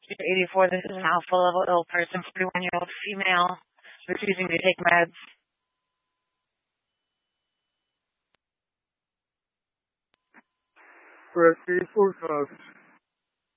84. This is an alpha level ill person, 41-year-old female, refusing to take meds. Correct, 84 cops.